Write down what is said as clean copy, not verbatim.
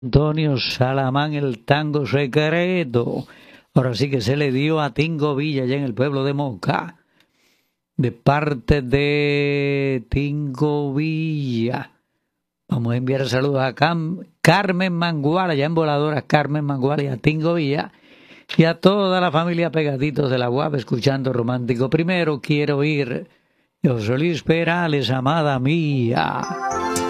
Antonio Salamán, el tango secreto. Ahora sí que se le dio a Tingo Villa, allá en el pueblo de Moca. De parte de Tingo Villa. Vamos a enviar saludos a Carmen Mangual, allá en Voladoras, Carmen Mangual y a Tingo Villa. Y a toda la familia Pegaditos de la UAP, escuchando Romántico. Primero quiero ir, José Luis Perales, amada mía.